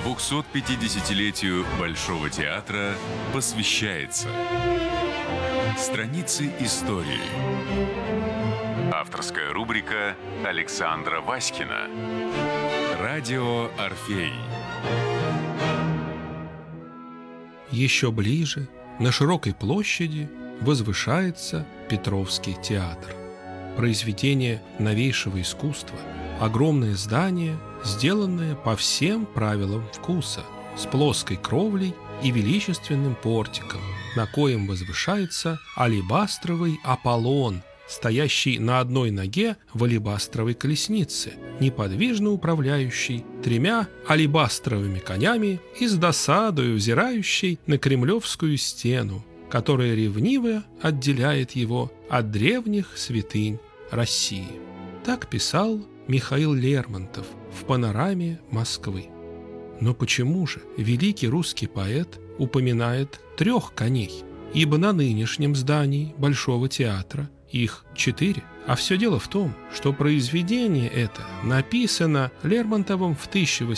250-летию Большого театра посвящается страницы истории. Авторская рубрика Александра Васькина. Радио «Орфей». Еще ближе, на широкой площади, возвышается Петровский театр. Произведение новейшего искусства, огромное здание, сделанное по всем правилам вкуса, с плоской кровлей и величественным портиком, на коем возвышается алебастровый Аполлон, стоящий на одной ноге в алебастровой колеснице, неподвижно управляющий 3 алебастровыми конями и с досадою взирающий на Кремлевскую стену, которая ревниво отделяет его от древних святынь России. Так писал Михаил Лермонтов в «Панораме Москвы». Но почему же великий русский поэт упоминает 3 коней? Ибо на нынешнем здании Большого театра их 4. А все дело в том, что произведение это написано Лермонтовым в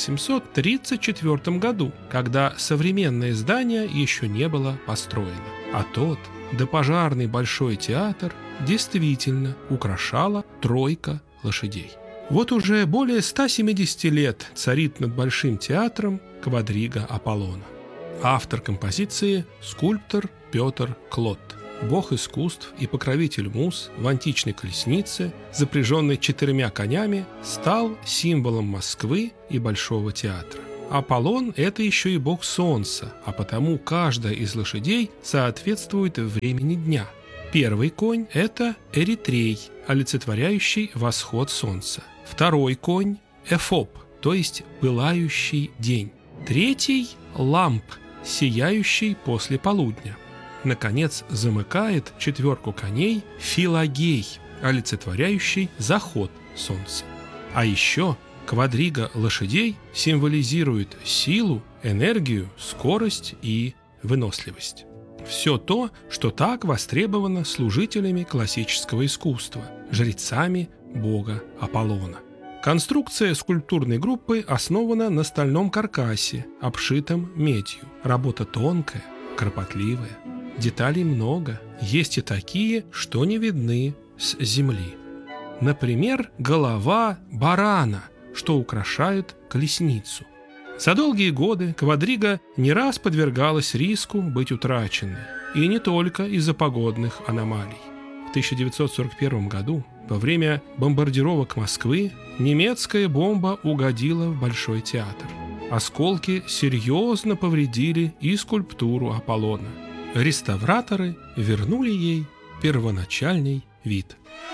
1834 году, когда современное здание еще не было построено. А тот допожарный Большой театр действительно украшала 3 лошадей. Вот уже более 170 лет царит над Большим театром квадрига Аполлона. Автор композиции – скульптор Петр Клотт, бог искусств и покровитель муз в античной колеснице, запряженной 4 конями, стал символом Москвы и Большого театра. Аполлон – это еще и бог солнца, а потому каждая из лошадей соответствует времени дня. Первый конь – это Эритрей, олицетворяющий восход солнца. Второй конь – Эфоп, то есть пылающий день. Третий – Ламп, сияющий после полудня. Наконец, замыкает 4 коней Филагей, олицетворяющий заход солнца. А еще квадрига лошадей символизирует силу, энергию, скорость и выносливость. Все то, что так востребовано служителями классического искусства, жрецами бога Аполлона. Конструкция скульптурной группы основана на стальном каркасе, обшитом медью. Работа тонкая, кропотливая. Деталей много, есть и такие, что не видны с земли. Например, голова барана, что украшает колесницу. За долгие годы квадрига не раз подвергалась риску быть утраченной, и не только из-за погодных аномалий. В 1941 году, во время бомбардировок Москвы, немецкая бомба угодила в Большой театр. Осколки серьезно повредили и скульптуру Аполлона. Реставраторы вернули ей первоначальный вид.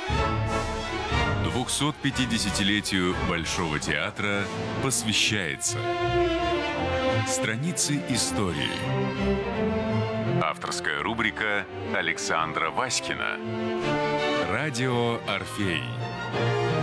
250-летию Большого театра посвящается страницы истории. Авторская рубрика Александра Васькина. Радио «Орфей».